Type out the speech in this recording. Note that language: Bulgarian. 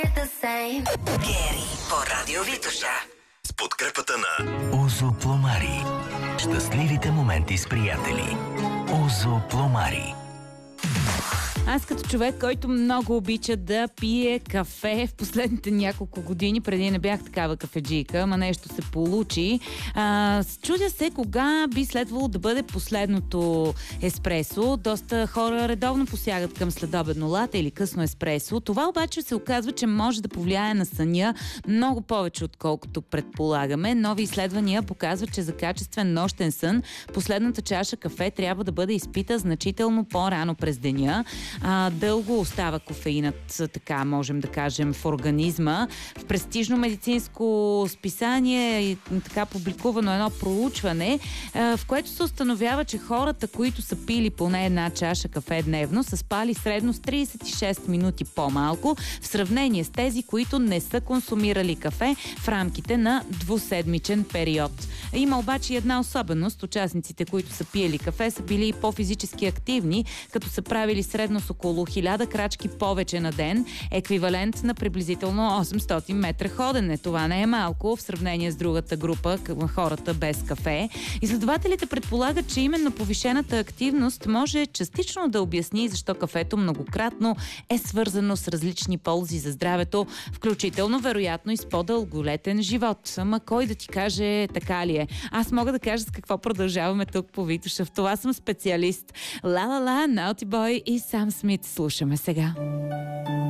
Гери по Радио Витоша. С подкрепата на Озо Пломари. Щастливите моменти с приятели. Озо Пломари. Аз като човек, който много обича да пие кафе в последните няколко години, преди не бях такава кафеджийка, ама нещо се получи. Чудя се кога би следвало да бъде последното еспресо. Доста хора редовно посягат към следобедно лате или късно еспресо. Това обаче се оказва, че може да повлияе на съня много повече, отколкото предполагаме. Нови изследвания показват, че за качествен нощен сън последната чаша кафе трябва да бъде изпита значително по-рано през деня. Дълго остава кофеинът, така можем да кажем, в организма. В престижно медицинско списание е така публикувано едно проучване, в което се установява, че хората, които са пили поне една чаша кафе дневно, са спали средно с 36 минути по-малко в сравнение с тези, които не са консумирали кафе в рамките на двуседмичен период. Има обаче една особеност. Участниците, които са пиели кафе, са били по-физически активни, като са правили средно с около 1000 крачки повече на ден, еквивалент на приблизително 800 метра ходене. Това не е малко в сравнение с другата група, към хората без кафе. Изследователите предполагат, че именно повишената активност може частично да обясни защо кафето многократно е свързано с различни ползи за здравето, включително вероятно и с по-дълголетен живот. Ама кой да ти каже така ли е? Аз мога да кажа с какво продължаваме тук по Витоша. В това съм специалист. Ла-ла-ла, Naughty Boy и Сам Смит слушаме сега.